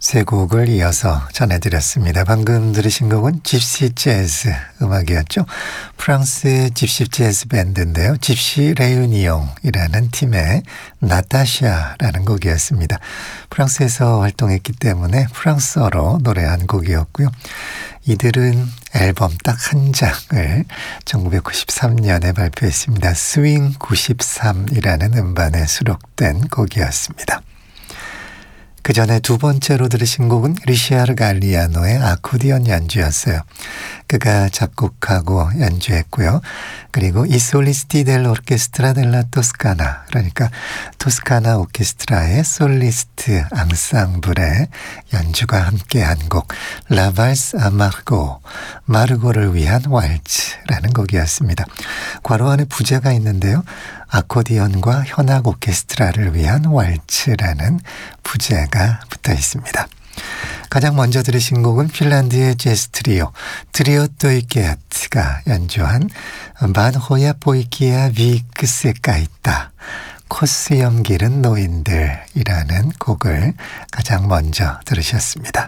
세 곡을 이어서 전해드렸습니다. 방금 들으신 곡은 집시 재즈 음악이었죠. 프랑스의 집시 재즈 밴드인데요. 집시 레유니옹이라는 팀의 나타샤라는 곡이었습니다. 프랑스에서 활동했기 때문에 프랑스어로 노래한 곡이었고요. 이들은 앨범 딱 한 장을 1993년에 발표했습니다. 스윙 93이라는 음반에 수록된 곡이었습니다. 그 전에 두 번째로 들으신 곡은 리시아르 갈리아노의 아코디언 연주였어요. 그가 작곡하고 연주했고요. 그리고 이 솔리스티 델 오르케스트라 델라 토스카나, 그러니까 토스카나 오케스트라의 솔리스트 앙상블의 연주가 함께한 곡 라 발스 아 마르고, 마르고를 위한 왈츠라는 곡이었습니다. 괄호 안에 부제가 있는데요. 아코디언과 현악 오케스트라를 위한 왈츠라는 부제가 붙어 있습니다. 가장 먼저 들으신 곡은 핀란드의 재즈 트리오 트리오토이케아트가 연주한 반호야 보이키야 비크세가 있다, 코스염 기른 노인들이라는 곡을 가장 먼저 들으셨습니다.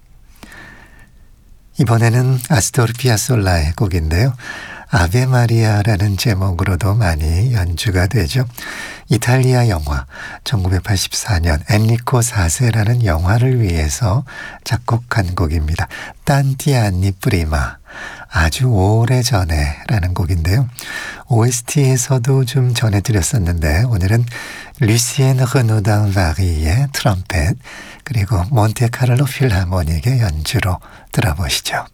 이번에는 아스토르 피아솔라의 곡인데요. 아베 마리아라는 제목으로도 많이 연주가 되죠. 이탈리아 영화 1984년 엔리코 4세라는 영화를 위해서 작곡한 곡입니다. 탄티 안니 프리마, 아주 오래전에 라는 곡인데요. OST에서도 좀 전해드렸었는데 오늘은 루시엔 르노당 바리의 트럼펫 그리고 몬테카를로 필하모닉의 연주로 들어보시죠.